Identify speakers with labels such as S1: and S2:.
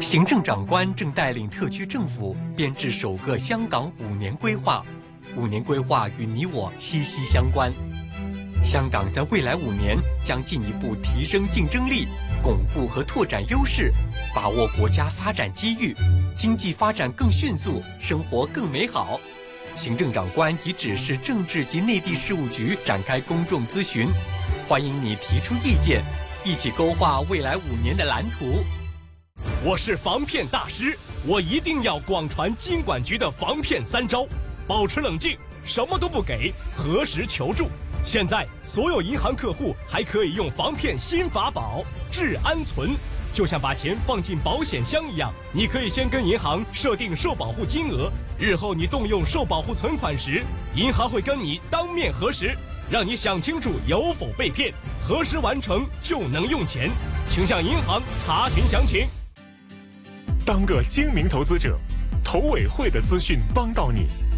S1: 行政长官正带领特区政府编制首个香港5年规划，5年规划与你我息息相关。香港在未来5年将进一步提升竞争力，巩固和拓展优势，把握国家发展机遇，经济发展更迅速，生活更美好。行政长官已指示政治及内地事务局展开公众咨询，欢迎你提出意见，一起勾画未来5年的蓝图。
S2: 我是防骗大师，我一定要广传金管局的防骗3招：保持冷静，什么都不给，核实求助。现在所有银行客户还可以用防骗新法宝治安存，就像把钱放进保险箱一样，你可以先跟银行设定受保护金额，日后你动用受保护存款时，银行会跟你当面核实，让你想清楚有否被骗，核实完成就能用钱，请向银行查询详情。
S3: 当个精明投资者，投委会的资讯帮到你。